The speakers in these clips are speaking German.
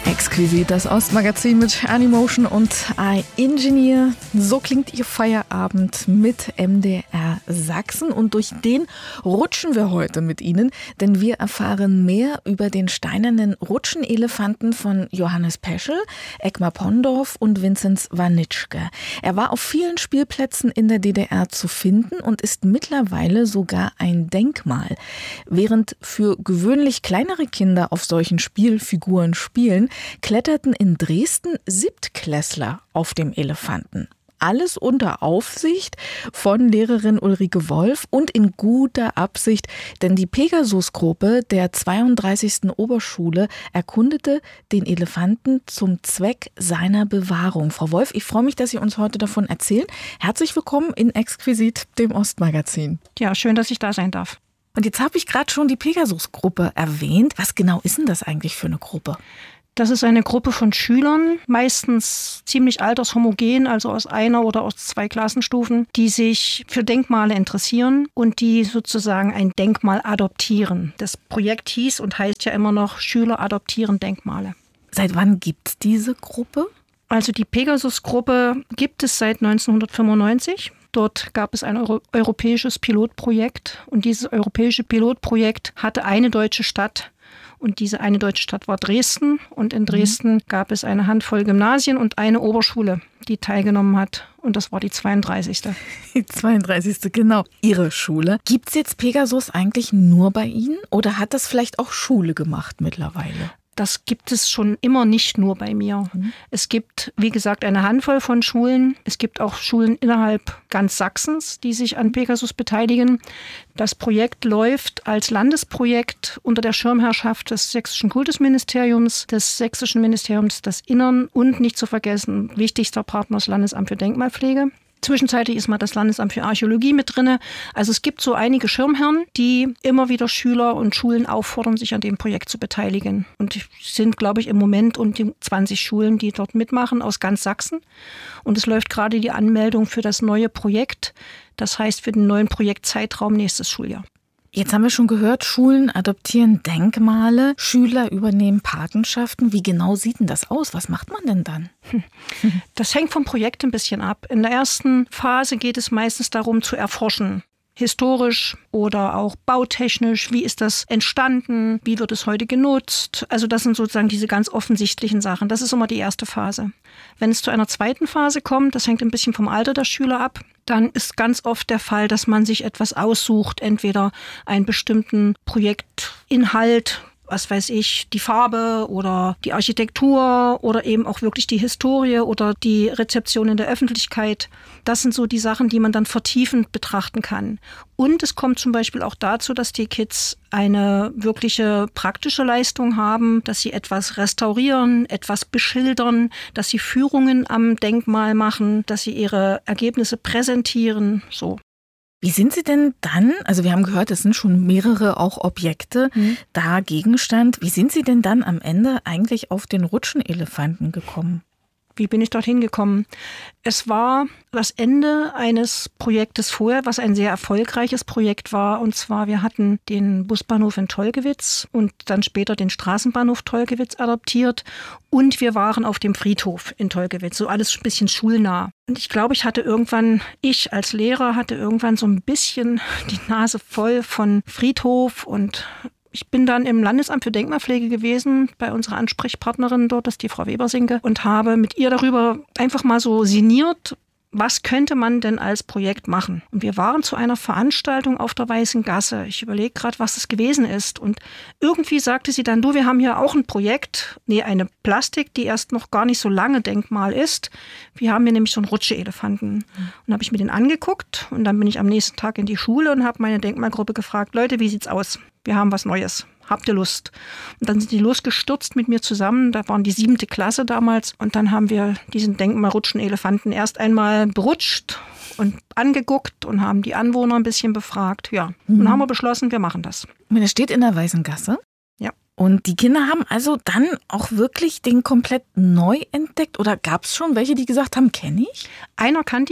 Exquisit, das Ostmagazin mit Animotion und iEngineer. So klingt Ihr Feierabend mit MDR Sachsen. Und durch den rutschen wir heute mit Ihnen, denn wir erfahren mehr über den steinernen Rutschenelefanten von Johannes Peschel, Eckmar Pondorf und Vinzenz Wanitschke. Er war auf vielen Spielplätzen in der DDR zu finden und ist mittlerweile sogar ein Denkmal. Während für gewöhnlich kleinere Kinder auf solchen Spielfiguren spielen, kletterten in Dresden Siebtklässler auf dem Elefanten. Alles unter Aufsicht von Lehrerin Ulrike Wolf und in guter Absicht, denn die Pegasus-Gruppe der 32. Oberschule erkundete den Elefanten zum Zweck seiner Bewahrung. Frau Wolf, ich freue mich, dass Sie uns heute davon erzählen. Herzlich willkommen in Exquisit, dem Ostmagazin. Ja, schön, dass ich da sein darf. Und jetzt habe ich gerade schon die Pegasus-Gruppe erwähnt. Was genau ist denn das eigentlich für eine Gruppe? Das ist eine Gruppe von Schülern, meistens ziemlich altershomogen, also aus einer oder aus zwei Klassenstufen, die sich für Denkmale interessieren und die sozusagen ein Denkmal adoptieren. Das Projekt hieß und heißt ja immer noch Schüler adoptieren Denkmale. Seit wann gibt es diese Gruppe? Also die Pegasus-Gruppe gibt es seit 1995. Dort gab es ein europäisches Pilotprojekt und dieses europäische Pilotprojekt hatte eine deutsche Stadt. Und diese eine deutsche Stadt war Dresden. Und in Dresden gab es eine Handvoll Gymnasien und eine Oberschule, die teilgenommen hat. Und das war die 32. Die 32. genau. Ihre Schule. Gibt es jetzt Pegasus eigentlich nur bei Ihnen oder hat das vielleicht auch Schule gemacht mittlerweile? Das gibt es schon immer nicht nur bei mir. Es gibt, wie gesagt, eine Handvoll von Schulen. Es gibt auch Schulen innerhalb ganz Sachsens, die sich an Pegasus beteiligen. Das Projekt läuft als Landesprojekt unter der Schirmherrschaft des Sächsischen Kultusministeriums, des Sächsischen Ministeriums des Innern und nicht zu vergessen, wichtigster Partner das Landesamt für Denkmalpflege. Zwischenzeitlich ist mal das Landesamt für Archäologie mit drin. Also es gibt so einige Schirmherren, die immer wieder Schüler und Schulen auffordern, sich an dem Projekt zu beteiligen. Und es sind, glaube ich, im Moment um die 20 Schulen, die dort mitmachen, aus ganz Sachsen. Und es läuft gerade die Anmeldung für das neue Projekt. Das heißt für den neuen Projektzeitraum nächstes Schuljahr. Jetzt haben wir schon gehört, Schulen adoptieren Denkmale, Schüler übernehmen Patenschaften. Wie genau sieht denn das aus? Was macht man denn dann? Das hängt vom Projekt ein bisschen ab. In der ersten Phase geht es meistens darum zu erforschen. Historisch oder auch bautechnisch, wie ist das entstanden, wie wird es heute genutzt? Also das sind sozusagen diese ganz offensichtlichen Sachen. Das ist immer die erste Phase. Wenn es zu einer zweiten Phase kommt, das hängt ein bisschen vom Alter der Schüler ab, dann ist ganz oft der Fall, dass man sich etwas aussucht, entweder einen bestimmten Projektinhalt, was weiß ich, die Farbe oder die Architektur oder eben auch wirklich die Historie oder die Rezeption in der Öffentlichkeit. Das sind so die Sachen, die man dann vertiefend betrachten kann. Und es kommt zum Beispiel auch dazu, dass die Kids eine wirkliche praktische Leistung haben, dass sie etwas restaurieren, etwas beschildern, dass sie Führungen am Denkmal machen, dass sie ihre Ergebnisse präsentieren, so. Wie sind Sie denn dann, also wir haben gehört, es sind schon mehrere auch Objekte da Gegenstand. Wie sind Sie denn dann am Ende eigentlich auf den Rutschenelefanten gekommen? Wie bin ich dorthin gekommen? Es war das Ende eines Projektes vorher, was ein sehr erfolgreiches Projekt war. Und zwar, wir hatten den Busbahnhof in Tolgewitz und dann später den Straßenbahnhof Tolgewitz adoptiert. Und wir waren auf dem Friedhof in Tolgewitz, so alles ein bisschen schulnah. Und ich glaube, ich als Lehrer hatte irgendwann so ein bisschen die Nase voll von Friedhof und ich bin dann im Landesamt für Denkmalpflege gewesen, bei unserer Ansprechpartnerin dort, das ist die Frau Webersinke, und habe mit ihr darüber einfach mal so sinniert, was könnte man denn als Projekt machen? Und wir waren zu einer Veranstaltung auf der Weißen Gasse. Ich überlege gerade, was das gewesen ist. Und irgendwie sagte sie dann, wir haben hier auch ein Projekt, eine Plastik, die erst noch gar nicht so lange Denkmal ist. Wir haben hier nämlich so einen Rutscheelefanten. Und habe ich mir den angeguckt und dann bin ich am nächsten Tag in die Schule und habe meine Denkmalgruppe gefragt, Leute, wie sieht's aus? Wir haben was Neues. Habt ihr Lust? Und dann sind die losgestürzt mit mir zusammen. Da waren die 7. Klasse damals. Und dann haben wir diesen Denkmal-Rutschen-Elefanten erst einmal berutscht und angeguckt und haben die Anwohner ein bisschen befragt. Ja, und dann haben wir beschlossen, wir machen das. Und der steht in der Weißen Gasse? Ja. Und die Kinder haben also dann auch wirklich den komplett neu entdeckt? Oder gab es schon welche, die gesagt haben, kenne ich? Einer kannte ihn.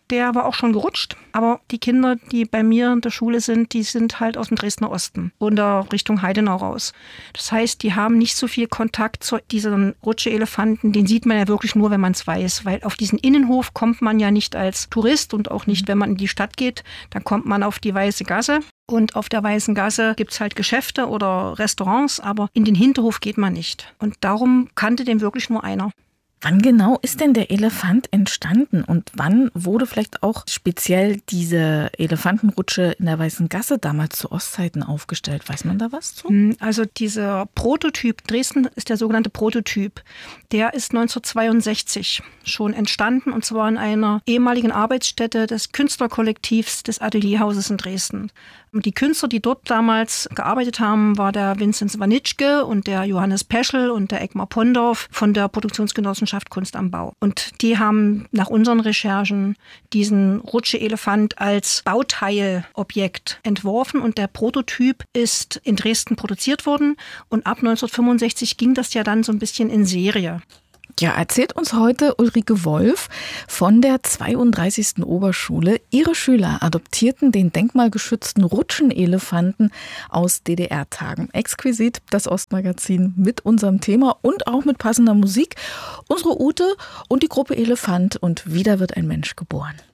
der war auch schon gerutscht. Aber die Kinder, die bei mir in der Schule sind, die sind halt aus dem Dresdner Osten oder Richtung Heidenau raus. Das heißt, die haben nicht so viel Kontakt zu diesen Rutscheelefanten. Den sieht man ja wirklich nur, wenn man es weiß. Weil auf diesen Innenhof kommt man ja nicht als Tourist und auch nicht, wenn man in die Stadt geht. Dann kommt man auf die Weiße Gasse. Und auf der Weißen Gasse gibt's halt Geschäfte oder Restaurants, aber in den Hinterhof geht man nicht. Und darum kannte den wirklich nur einer. Wann genau ist denn der Elefant entstanden und wann wurde vielleicht auch speziell diese Elefantenrutsche in der Weißen Gasse damals zu Ostzeiten aufgestellt? Weiß man da was zu? Also dieser Prototyp, Dresden ist der sogenannte Prototyp, der ist 1962 schon entstanden und zwar in einer ehemaligen Arbeitsstätte des Künstlerkollektivs des Atelierhauses in Dresden. Und die Künstler, die dort damals gearbeitet haben, war der Vinzenz Wanitschke und der Johannes Peschel und der Egmar Pondorf von der Produktionsgenossenschaft Kunst am Bau. Und die haben nach unseren Recherchen diesen Rutscheelefant als Bauteilobjekt entworfen und der Prototyp ist in Dresden produziert worden und ab 1965 ging das ja dann so ein bisschen in Serie. Ja, erzählt uns heute Ulrike Wolf von der 32. Oberschule. Ihre Schüler adoptierten den denkmalgeschützten Rutschenelefanten aus DDR-Tagen. Exquisit, das Ostmagazin mit unserem Thema und auch mit passender Musik. Unsere Ute und die Gruppe Elefant und wieder wird ein Mensch geboren.